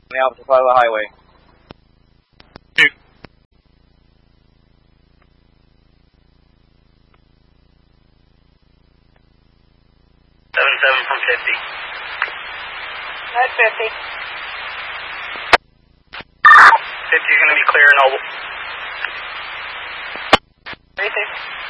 the opposite side of the highway. 2. 7 from 50. That's 50. 50 is going to be clear and all. 36.